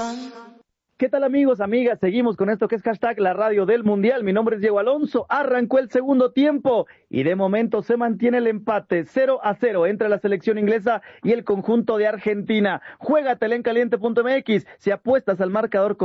¿Qué tal amigos, amigas? Seguimos con esto que es hashtag la radio del mundial. Mi nombre es Diego Alonso. Arrancó el segundo tiempo y de momento se mantiene el empate 0-0 entre la selección inglesa y el conjunto de Argentina. Juégatela en caliente.mx si apuestas al marcador